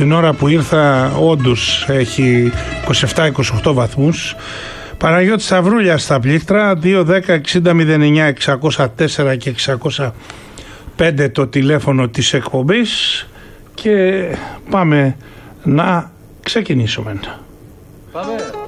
την ώρα που ήρθα όντως έχει 27-28 βαθμούς. Παναγιώτης Σταυρούλιας στα πλήκτρα, 2-10-60-09-604 και 605 το τηλέφωνο της εκπομπής και πάμε να ξεκινήσουμε. Πάμε.